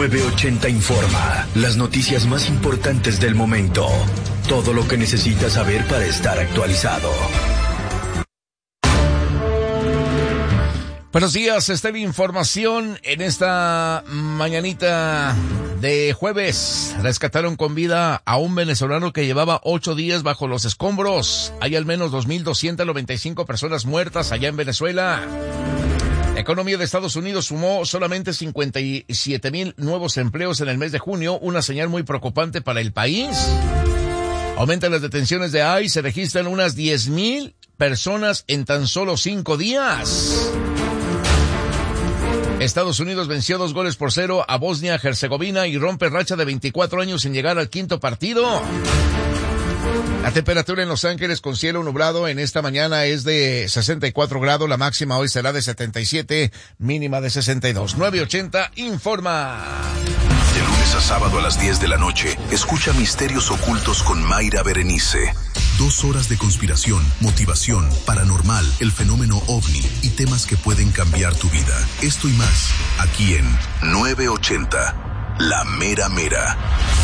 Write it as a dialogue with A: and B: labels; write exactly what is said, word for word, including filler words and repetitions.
A: nueve ochenta Informa. Las noticias más importantes del momento. Todo lo que necesitas saber para estar actualizado.
B: Buenos días, esta es la información en esta mañanita de jueves. Rescataron con vida a un venezolano que llevaba ocho días bajo los escombros. Hay al menos dos mil doscientas noventa y cinco personas muertas allá en Venezuela. La economía de Estados Unidos sumó solamente cincuenta y siete mil nuevos empleos en el mes de junio, una señal muy preocupante para el país. Aumentan las detenciones de I C E, se registran unas diez mil personas en tan solo cinco días. Estados Unidos venció dos goles por cero a Bosnia-Herzegovina y rompe racha de veinticuatro años sin llegar al quinto partido. La temperatura en Los Ángeles con cielo nublado en esta mañana es de sesenta y cuatro grados, la máxima hoy será de setenta y siete, mínima de sesenta y dos. nueve ochenta Informa.
C: De lunes a sábado a las diez de la noche, escucha Misterios Ocultos con Mayra Berenice. Dos horas de conspiración, motivación, paranormal, el fenómeno ovni y temas que pueden cambiar tu vida. Esto y más, aquí en nueve ochenta, La Mera Mera.